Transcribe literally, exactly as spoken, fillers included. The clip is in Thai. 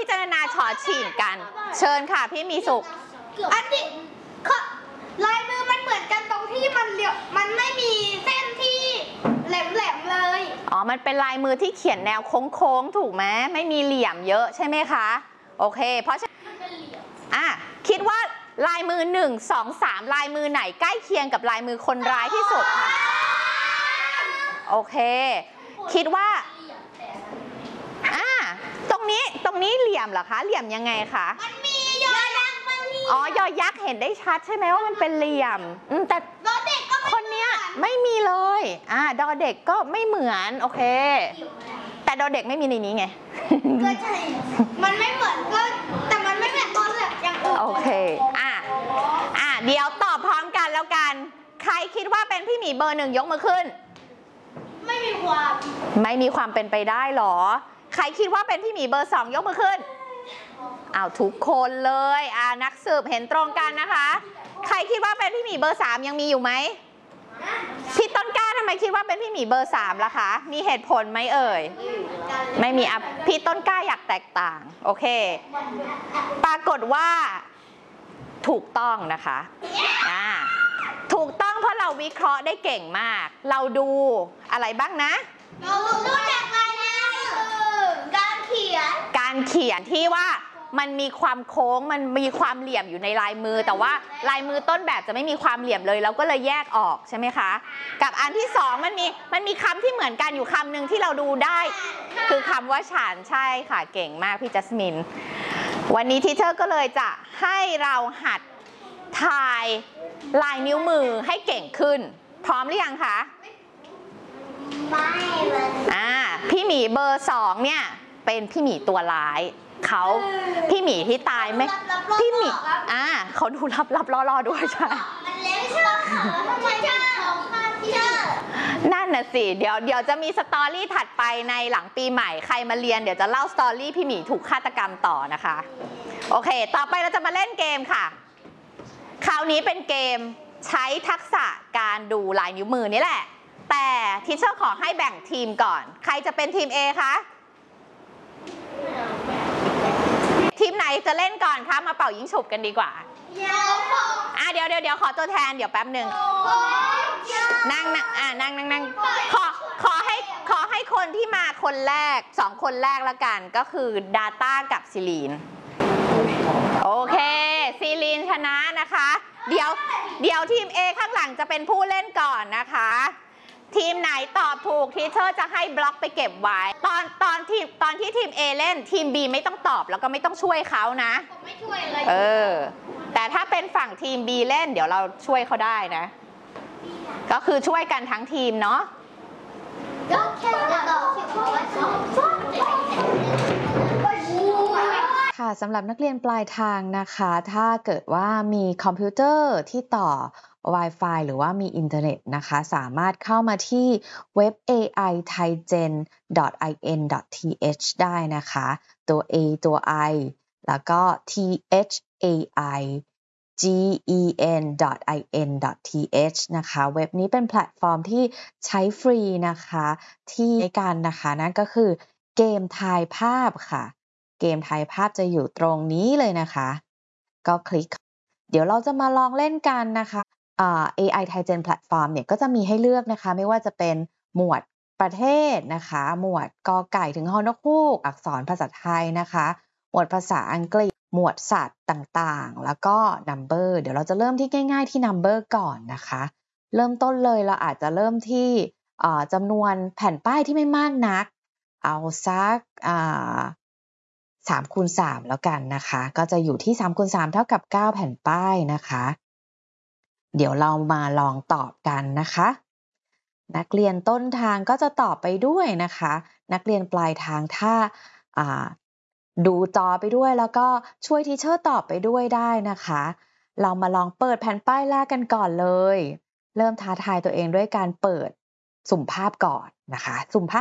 พิจารณาชอชิงกันเชิญค่ะพี่มีสุขอันที่ลายมือมันเหมือนกันตรงที่มันเหลี่ยมมันไม่มีเส้นที่แหลมๆเลยอ๋อมันเป็นลายมือที่เขียนแนวโค้งๆถูกไหมไม่มีเหลี่ยมเยอะใช่ไหมคะโอเคเพราะฉะนั้นอ่ะคิดว่าลายมือหนึ่งสองสามลายมือไหนใกล้เคียงกับลายมือคนร้ายที่สุดโอเคคิดว่าอ่าตรงนี้ตรงนี้เหลี่ยมเหรอคะเหลี่ยมยังไงคะมันมียอยักษ์มันมีอ๋อยอยักษ์เห็นได้ชัดใช่ไหมว่ามันเป็นเหลี่ยมอืมแต่ดอเด็กก็คนเนี้ยไม่มีเลยอ่าดอเด็กก็ไม่เหมือนโอเคแต่ดอเด็กไม่มีในนี้ไงก็ใช่มันไม่เหมือนก็แต่มันไม่เหมือนตอนแบบอย่างอื่นโอเคอ่ะอ่ะเดี๋ยวตอบพร้อมกันแล้วกันใครคิดว่าเป็นพี่หมีเบอร์หนึ่งยกมือขึ้นไม่มีความไม่มีความเป็นไปได้หรอใครคิดว่าเป็นพี่หมีเบอร์สองยกมือขึ้นอ้าวทุกคนเลยอ่านักสืบเห็นตรงกันนะคะใครคิดว่าเป็นพี่หมีเบอร์สามยังมีอยู่ไหมพี่ต้นกล้าทำไมคิดว่าเป็นพี่หมีเบอร์สามล่ะคะมีเหตุผลไหมเอ่ยไม่มีอ่ะพี่ต้นกล้าอยากแตกต่างโอเคปรากฏว่าถูกต้องนะคะอ่าถูกต้องเพราะเราวิเคราะห์ได้เก่งมากเราดูอะไรบ้างนะเราดูจากลายมือการเขียนการเขียนที่ว่ามันมีความโค้งมันมีความเหลี่ยมอยู่ในลายมือแต่ว่าลายมือต้นแบบจะไม่มีความเหลี่ยมเลยเราก็เลยแยกออกใช่ไหมคะกับอันที่สองมันมีมันมีคำที่เหมือนกันอยู่คำหนึ่งที่เราดูได้คือคำว่าฉันใช่ค่ะเก่งมากพี่จัสมินวันนี้ทีเชอร์ก็เลยจะให้เราหัดทายลายนิ้วมือให้เก่งขึ้นพร้อมหรือยังคะไม่เลยอ่าพี่หมีเบอร์สองเนี่ยเป็นพี่หมีตัวร้ายเขาพี่หมีที่ตายไหมพี่หมีอ่าเขาดูรับรับล่อล่อด้วยใช่มันเล็กใช่ไหมทำไมเจ้าเจ้านั่นน่ะสิเดี๋ยวเดี๋ยวจะมีสตอรี่ถัดไปในหลังปีใหม่ใครมาเรียนเดี๋ยวจะเล่าสตอรี่พี่หมีถูกฆาตกรรมต่อนะคะโอเคต่อไปเราจะมาเล่นเกมค่ะคราวนี้เป็นเกมใช้ทักษะการดูลายนิ้วมือนี่แหละแต่ทีเชอร์ขอให้แบ่งทีมก่อนใครจะเป็นทีม A คะทีมไหนจะเล่นก่อนคะมาเป่ายิงฉุบกันดีกว่าอ่ะเดี๋ยวเดี๋ยวเดี๋ยวขอตัวแทนเดี๋ยวแป๊บหนึ่งนั่งนั่งอ่ะนั่งนั่งนั่งขอขอให้ขอให้คนที่มาคนแรกสองคนแรกละกันก็คือดาต้ากับซิลีนโอเคซิลีนชนะนะคะเดี๋ยวเดี๋ยวทีม A ข้างหลังจะเป็นผู้เล่นก่อนนะคะทีมไหนตอบถูกทีเชอร์จะให้บล็อกไปเก็บไว้ตอนตอนทีมตอนที่ทีม A เล่นทีม B ไม่ต้องตอบแล้วก็ไม่ต้องช่วยเขานะผมไม่ช่วยเลยเออแต่ถ้าเป็นฝั่งทีม B เล่นเดี๋ยวเราช่วยเขาได้นะก็คือช่วยกันทั้งทีมเนาะก็แค่ตอบค่ะสำหรับนักเรียนปลายทางนะคะถ้าเกิดว่ามีคอมพิวเตอร์ที่ต่อ Wi-Fi หรือว่ามีอินเทอร์เน็ตนะคะสามารถเข้ามาที่เว็บ เอ ไอ ไทยเจน ดอท ไอ เอ็น ดอท ที เอช ได้นะคะตัว A ตัว I แล้วก็ ที เอช เอ ไอ จี อี เอ็น ดอท ไอ เอ็น ดอท ที เอช นะคะเว็บนี้เป็นแพลตฟอร์มที่ใช้ฟรีนะคะที่ในการนะคะนั่นก็คือเกมทายภาพค่ะเกมทายภาพจะอยู่ตรงนี้เลยนะคะก็คลิกเดี๋ยวเราจะมาลองเล่นกันนะคะอ่า เอ ไอ Thai Gen Platform เนี่ยก็จะมีให้เลือกนะคะไม่ว่าจะเป็นหมวดประเทศนะคะหมวดกอไก่ถึงฮอนกฮูกอักษรภาษาไทยนะคะหมวดภาษาอังกฤษหมวดสัตว์ต่างๆแล้วก็ number เดี๋ยวเราจะเริ่มที่ง่ายๆที่ number ก่อนนะคะเริ่มต้นเลยเราอาจจะเริ่มที่จำนวนแผ่นป้ายที่ไม่มากนักเอาสักสามคูณสามแล้วกันนะคะก็จะอยู่ที่สามคูณสามเท่ากับเก้าแผ่นป้ายนะคะเดี๋ยวเรามาลองตอบกันนะคะนักเรียนต้นทางก็จะตอบไปด้วยนะคะนักเรียนปลายทางถ้าดูจอไปด้วยแล้วก็ช่วยทีเชอร์ตอบไปด้วยได้นะคะเรามาลองเปิดแผ่นป้ายแรกกันก่อนเลยเริ่มท้าทายตัวเองด้วยการเปิดสุ่มภาพก่อนนะคะสุ่มภาพ